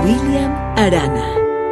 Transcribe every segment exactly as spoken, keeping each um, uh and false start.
William Arana.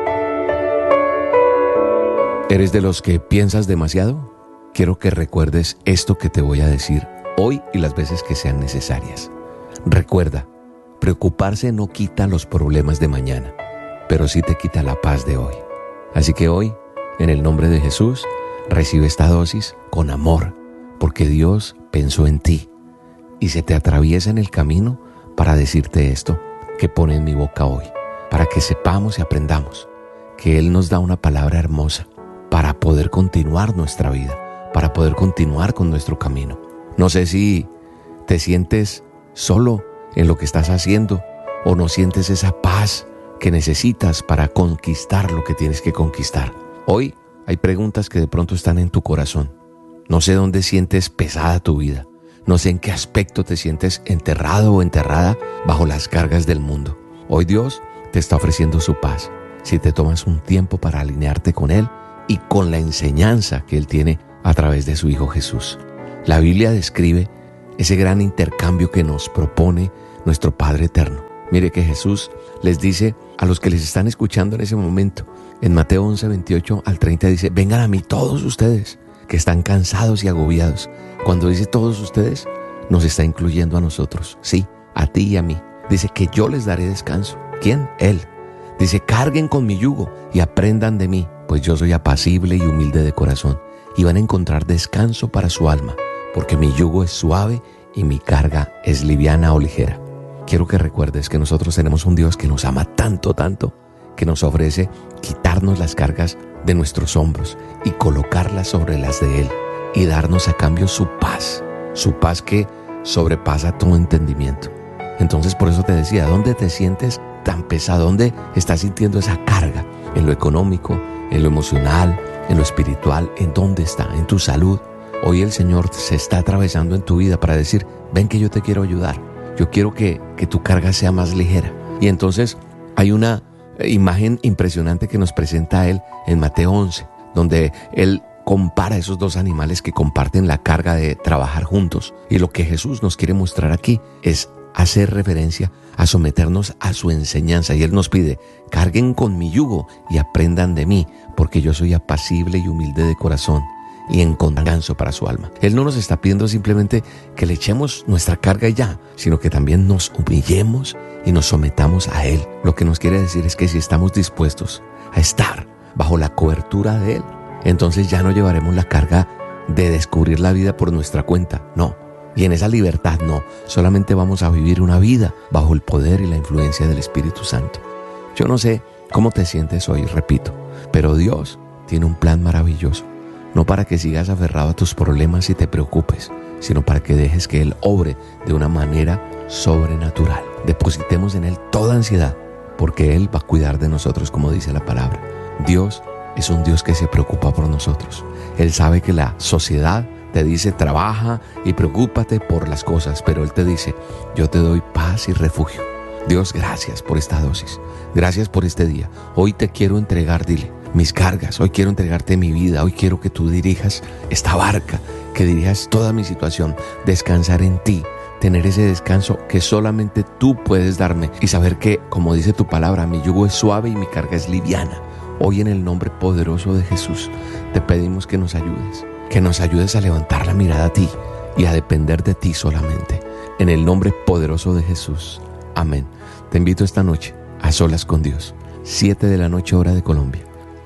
¿Eres de los que piensas demasiado? Quiero que recuerdes esto que te voy a decir hoy y las veces que sean necesarias. Recuerda, preocuparse no quita los problemas de mañana, pero sí te quita la paz de hoy. Así que hoy, en el nombre de Jesús, recibe esta dosis con amor, porque Dios pensó en ti y se te atraviesa en el camino para decirte esto que pone en mi boca hoy, para que sepamos y aprendamos que Él nos da una palabra hermosa para poder continuar nuestra vida, para poder continuar con nuestro camino. No sé si te sientes solo en lo que estás haciendo o no sientes esa paz que necesitas para conquistar lo que tienes que conquistar. Hoy hay preguntas que de pronto están en tu corazón. No sé dónde sientes pesada tu vida. No sé en qué aspecto te sientes enterrado o enterrada bajo las cargas del mundo. Hoy Dios te está ofreciendo su paz si te tomas un tiempo para alinearte con Él y con la enseñanza que Él tiene a través de su Hijo Jesús. La Biblia describe ese gran intercambio que nos propone nuestro Padre Eterno. Mire que Jesús les dice a los que les están escuchando en ese momento, en Mateo once, veintiocho al treinta dice: vengan a mí todos ustedes que están cansados y agobiados. Cuando dice todos ustedes, nos está incluyendo a nosotros, sí, a ti y a mí. Dice que yo les daré descanso. ¿Quién? Él. Dice: carguen con mi yugo y aprendan de mí, pues yo soy apacible y humilde de corazón, y van a encontrar descanso para su alma, porque mi yugo es suave y mi carga es liviana o ligera. Quiero que recuerdes que nosotros tenemos un Dios que nos ama tanto, tanto, que nos ofrece quitarnos las cargas de nuestros hombros y colocarlas sobre las de Él y darnos a cambio su paz, su paz que sobrepasa todo entendimiento. Entonces, por eso te decía, ¿dónde te sientes tan pesado? ¿Dónde estás sintiendo esa carga? ¿En lo económico, en lo emocional, en lo espiritual? ¿En dónde está? ¿En tu salud? Hoy el Señor se está atravesando en tu vida para decir: ven que yo te quiero ayudar. Yo quiero que, que tu carga sea más ligera. Y entonces hay una imagen impresionante que nos presenta Él en Mateo once, donde Él compara esos dos animales que comparten la carga de trabajar juntos. Y lo que Jesús nos quiere mostrar aquí es hacer referencia a someternos a su enseñanza. Y Él nos pide: carguen con mi yugo y aprendan de mí, porque yo soy apacible y humilde de corazón, y encontrarán descanso para su alma. Él no nos está pidiendo simplemente que le echemos nuestra carga y ya, sino que también nos humillemos y nos sometamos a Él. Lo que nos quiere decir es que si estamos dispuestos a estar bajo la cobertura de Él, entonces ya no llevaremos la carga de descubrir la vida por nuestra cuenta, no. Y en esa libertad no, solamente vamos a vivir una vida bajo el poder y la influencia del Espíritu Santo. Yo no sé cómo te sientes hoy, repito, pero Dios tiene un plan maravilloso. No para que sigas aferrado a tus problemas y te preocupes, sino para que dejes que Él obre de una manera sobrenatural. Depositemos en Él toda ansiedad, porque Él va a cuidar de nosotros, como dice la palabra. Dios es un Dios que se preocupa por nosotros. Él sabe que la sociedad te dice: trabaja y preocúpate por las cosas, pero Él te dice: yo te doy paz y refugio. Dios, gracias por esta dosis. Gracias por este día. Hoy te quiero entregar, dile, mis cargas. Hoy quiero entregarte mi vida. Hoy quiero que tú dirijas esta barca, que dirijas toda mi situación, descansar en ti, tener ese descanso que solamente tú puedes darme y saber que, como dice tu palabra, mi yugo es suave y mi carga es liviana. Hoy, en el nombre poderoso de Jesús, te pedimos que nos ayudes, que nos ayudes a levantar la mirada a ti y a depender de ti solamente. En el nombre poderoso de Jesús. Amén. Te invito esta noche a solas con Dios, siete de la noche hora de Colombia.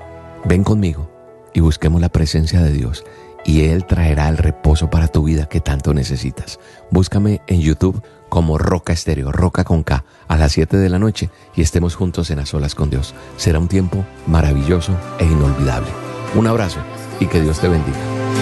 Ven conmigo y busquemos la presencia de Dios, y Él traerá el reposo para tu vida que tanto necesitas. Búscame en YouTube como Roca Estéreo, Roca con K, a las siete de la noche, y estemos juntos en A Solas con Dios. Será un tiempo maravilloso e inolvidable. Un abrazo y que Dios te bendiga.